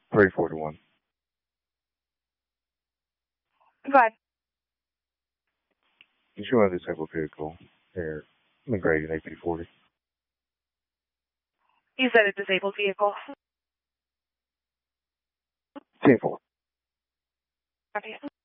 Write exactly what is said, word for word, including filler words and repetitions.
three forty-one. Go ahead. You show a disabled vehicle here, McGrady and A P forty. You said a disabled vehicle. ten four. Okay.